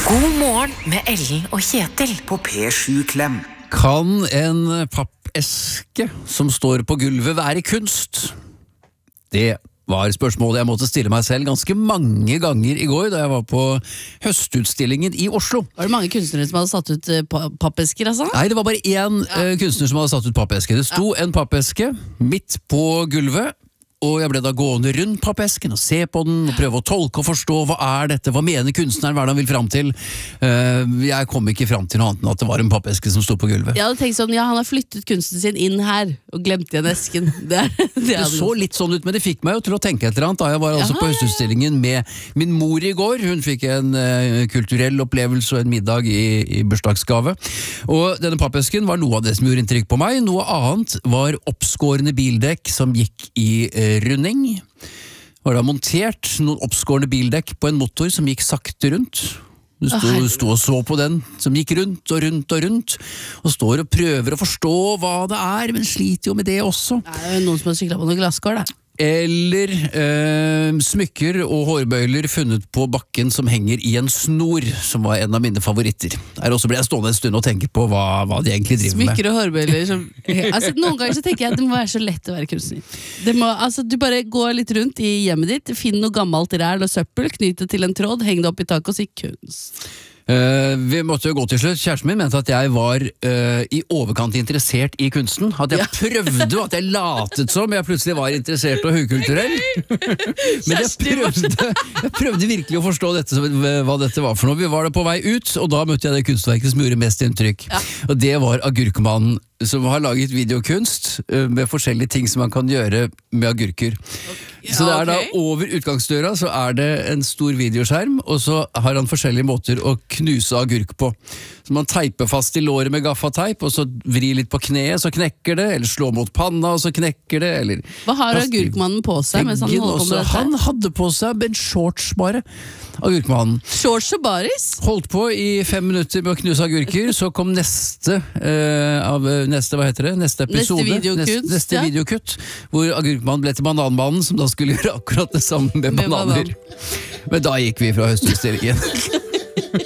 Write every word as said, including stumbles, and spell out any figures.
God morgen med Ellen og Kjetil På P sju Klem. Kan en pappeske som står på gulvet være kunst? Det var spørsmålet jeg måtte stille meg selv ganske mange ganger i går da jeg var på høstutstillingen i Oslo. Var det mange kunstnere som hadde satt ut eh, pa- pappesker, altså? Nei, det var bare én eh, kunstner som hadde satt ut pappeske. Det sto en pappeske midt på gulvet, og jeg ble da gående rundt pappesken og se på den og prøve å tolke og forstå hva er dette, hva mener kunstneren, hva er det han vil fram til. Eh, jeg kom ikke fram til noe annet enn at det var en pappeske som sto på gulvet. Jeg hadde tenkt sånn, ja, han har flyttet kunsten sin inn her og glemt igjen esken. Det, er, det, Det hadde så gått. litt sånn ut, men det fikk meg jo til å tenke et eller annet. Da jeg var altså Jaha, på ja, ja. høstutstillingen med min mor i går. Hun fikk en eh, kulturell opplevelse og en middag i, i bursdagsgave. Og denne pappesken var noe av det som gjorde inntrykk på meg. Noe annet var oppskårende bildekk som gikk i eh, runding. Var da montert noen oppskårende bildekk på en motor som gikk sakte rundt. Du sto, Å, herregud. sto og så på den, som gikk rundt og rundt og rundt, og står og prøver å forstå hva det er, men sliter jo med det også. Det er jo noen som har syklet på noen glasskår, da. Eller eh, smykker og hårbøyler funnet på bakken som henger i en snor, som var en av mine favoritter. Der også ble jeg stående en stund og tenke på hva, hva de egentlig driver med. Smykker og hårbøyler som, altså, noen ganger så tenker jeg at det må være så lett å være kunstner. Det må, altså, du bare går litt rundt i hjemmet ditt, finn noe gammelt ræl og søppel, knyt det til en tråd, heng det opp i taket og si kunst. Eh, vi måtte jo gå til slutt. Kjæresten min mente at jeg var eh, i overkant interessert i kunsten. At jeg Ja. prøvde, at jeg latet som jeg plutselig var interessert og høykulturell. Men jeg Kjersti var- prøvde, jeg prøvde virkelig å forstå dette, hva dette var for noe. Vi var da på vei ut, og da møtte jeg det kunstverket som gjorde mest inntrykk. Ja. Og det var Agurkmannen, som har laget videokunst eh, med forskjellige ting som man kan gjøre med agurker. Så det er da ok. over utgangsdøra så er det en stor videoskjerm, og så har han forskjellige måter å knuse agurk på. Så man teiper fast i låret med gaffateip, og så vrir litt på kneet, så knekker det, eller slår mot panna, og så knekker det, eller... Hva har Fast i agurkmannen på seg mens han veggen holder på også. med dette? Han hadde på seg en shorts bare, Agurkmannen. Shorts og baris? Holdt på i fem minutter med å knuse agurker, så kom neste eh, av neste, hva heter det? Neste episode. videokutt, Neste, neste ja. videokutt, hvor Agurkmannen ble til Bananmannen, som da skulle gjøre akkurat det samme med Med bananer. Men da gikk vi fra høstutstillingen.